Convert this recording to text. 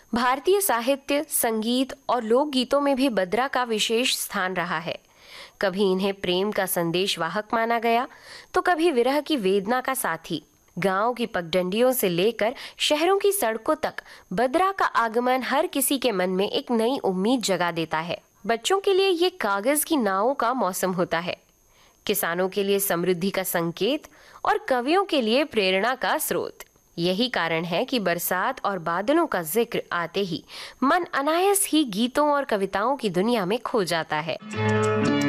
भारतीय साहित्य, संगीत और लोकगीतों में भी बद्रा का विशेष स्थान रहा है। कभी इन्हें प्रेम का संदेश वाहक माना गया, तो कभी विरह की वेदना का साथी। गांव की पगडंडियों से लेकर शहरों की सड़कों तक बद्रा का आगमन हर किसी के मन में एक नई उम्मीद जगा देता है। बच्चों के लिए ये कागज की नावों का मौसम होता है, किसानों के लिए समृद्धि का संकेत और कवियों के लिए प्रेरणा का स्रोत। यही कारण है कि बरसात और बादलों का जिक्र आते ही मन अनायास ही गीतों और कविताओं की दुनिया में खो जाता है।